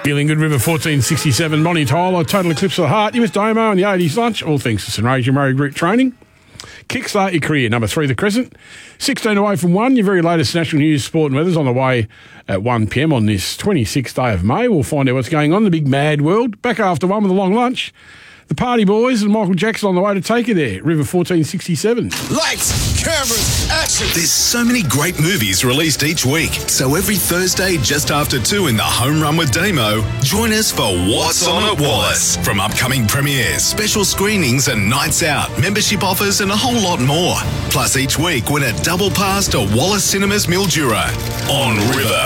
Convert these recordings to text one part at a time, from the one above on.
Feeling good, River 1467, Monty Tyler, Total Eclipse of the Heart, you missed Damo and the 80s lunch, all thanks to St. Regis Murray Group Training. Kickstart your career, number 3, The Crescent. 16 away from 1, your very latest national news, sport and weather's on the way at 1pm on this 26th day of May. We'll find out what's going on in the big mad world. Back after 1 with a long lunch. The Party Boys and Michael Jackson on the way to take you there. River 1467. Lights, cameras, action. There's so many great movies released each week. So every Thursday just after 2 in the Home Run with Damo, join us for What's On at Wallace. From upcoming premieres, special screenings and nights out, membership offers and a whole lot more. Plus each week win a double pass to Wallace Cinemas Mildura on River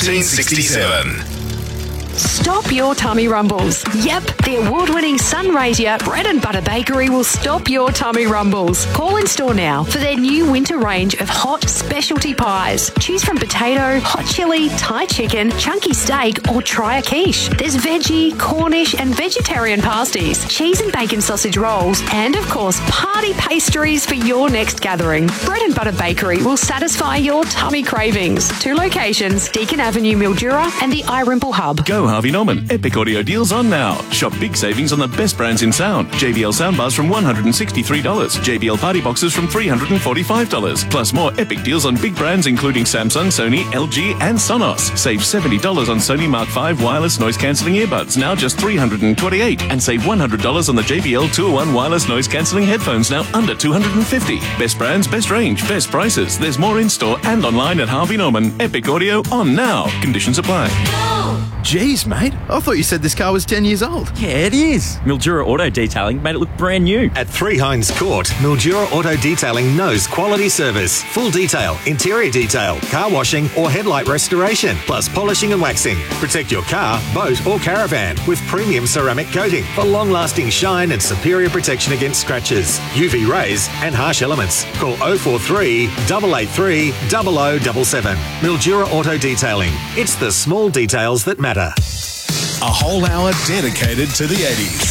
1467. Stop your tummy rumbles. Yep, the award-winning Sunraysia Bread and Butter Bakery will stop your tummy rumbles. Call in store now for their new winter range of hot specialty pies. Choose from potato, hot chili, Thai chicken, chunky steak, or try a quiche. There's veggie, Cornish, and vegetarian pasties, cheese and bacon sausage rolls, and of course, party pastries for your next gathering. Bread and Butter Bakery will satisfy your tummy cravings. 2 locations, Deakin Avenue, Mildura, and the iRimple Hub. Go Harvey Norman. Epic audio deals on now. Shop big savings on the best brands in sound. JBL soundbars from $163. JBL party boxes from $345. Plus more epic deals on big brands including Samsung, Sony, LG and Sonos. Save $70 on Sony Mark V wireless noise cancelling earbuds, now just $328. And save $100 on the JBL 2-in-1 wireless noise cancelling headphones, now under $250. Best brands, best range, best prices. There's more in store and online at Harvey Norman. Epic audio on now. Conditions apply. Jeez, mate. I thought you said this car was 10 years old. Yeah, it is. Mildura Auto Detailing made it look brand new. At 3 Hines Court, Mildura Auto Detailing knows quality service. Full detail, interior detail, car washing or headlight restoration, plus polishing and waxing. Protect your car, boat or caravan with premium ceramic coating for long-lasting shine and superior protection against scratches, UV rays and harsh elements. Call 043 883 0077. Mildura Auto Detailing. It's the small details that matter. A whole hour dedicated to the 80s.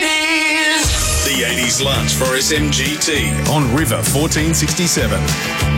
The 80s lunch for SMGT on River 1467.